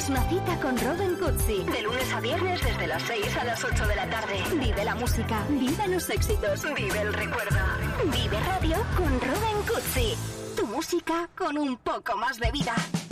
tienes una cita con Robin Cutsi. De lunes a viernes desde las 6 a las 8 de la tarde. Vive la música, vive los éxitos, vive el recuerdo. Vive Radio con Robin Cutsi. Tu música con un poco más de vida.